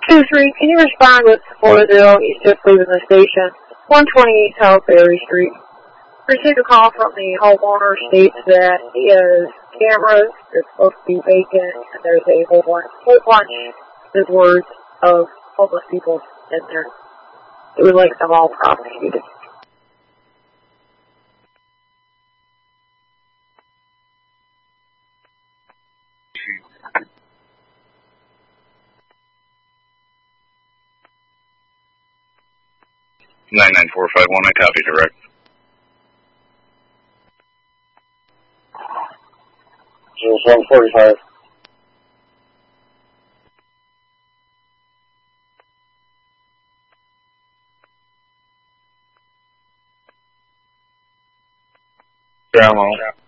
2-3, can you respond with Florida East of leaving the station? 128 South Berry Street. Received a call from the homeowner, states that he has cameras, they're supposed to be vacant, and there's a whole bunch, his words, of homeless people in there. It would like them all prosecuted. Nine 99451, I copy direct. 145. Ground level.